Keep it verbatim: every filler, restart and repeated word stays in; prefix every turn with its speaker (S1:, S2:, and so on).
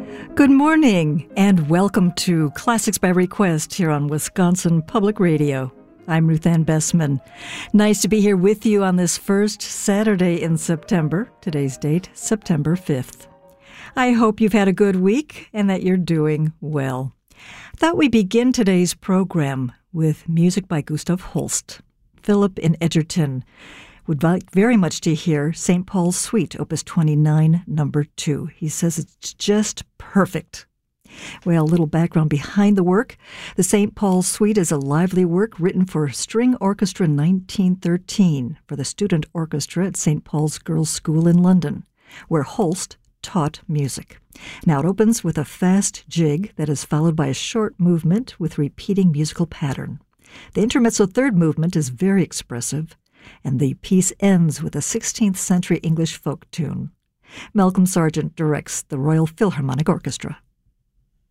S1: Good morning, and welcome to Classics by Request here on Wisconsin Public Radio. I'm Ruth Ann Bessman. Nice to be here with you on this first Saturday in September. Today's date, September fifth. I hope you've had a good week and that you're doing well. I thought we'd begin today's program with music by Gustav Holst. Philip in Edgerton would like very much to hear Saint Paul's Suite, Opus twenty-nine, number two. He says it's just perfect. Well, a little background behind the work. The Saint Paul's Suite is a lively work written for string orchestra in nineteen thirteen for the student orchestra at Saint Paul's Girls' School in London, where Holst taught music. Now it opens with a fast jig that is followed by a short movement with repeating musical pattern. The intermezzo third movement is very expressive, and the piece ends with a sixteenth century English folk tune. Malcolm Sargent directs the Royal Philharmonic Orchestra.